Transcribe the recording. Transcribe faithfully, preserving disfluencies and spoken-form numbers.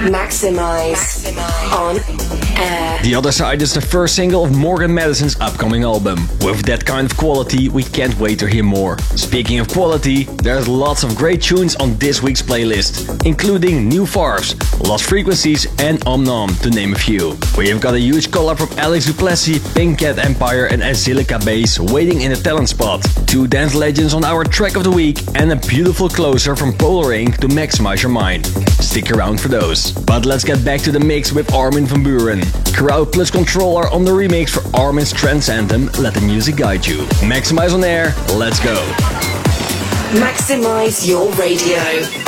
Maximize. On air. The Other Side is the first single of Morgan Madison's upcoming album. With that kind of quality, we can't wait to hear more. Speaking of quality, there's lots of great tunes on this week's playlist, including New Farce, Lost Frequencies and Om Nom, to name a few. We have got a huge collab from Alex Duplessis, Pink Cat Empire and Azilica Bass waiting in the talent spot. Two dance legends on our track of the week and a beautiful closer from Polar Ink to maximize your mind. Stick around for those. But let's get back to the mix with Armin van Buuren. Crowd plus Control are on the remix for Armin's trance anthem, Let the Music Guide You. Maximize on air, let's go. Maximize your radio.